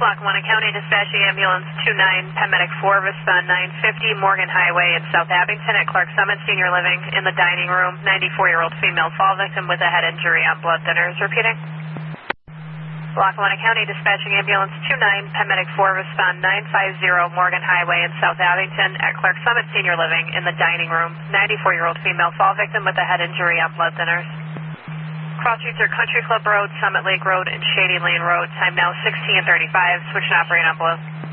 Lackawanna County dispatching ambulance 29, paramedic 4, respond 950 Morgan Highway in South Abington at Clark Summit Senior Living. In the dining room, 94-year-old female fall victim with a head injury on blood thinners. Repeating. Lackawanna County dispatching ambulance 29, paramedic 4, respond 950 Morgan Highway in South Abington at Clark Summit Senior Living. In the dining room, 94-year-old female fall victim with a head injury on blood thinners. Cross streets are Country Club Road, Summit Lake Road, and Shady Lane Road. Time now 16:35. Switch and operate on blue.